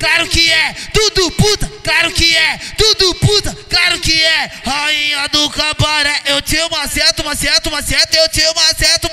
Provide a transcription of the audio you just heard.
claro que é, tudo puta, claro que é, tudo puta, claro que é. Rainha do cabaré, eu te maceto, maceto, maceto, eu te maceto,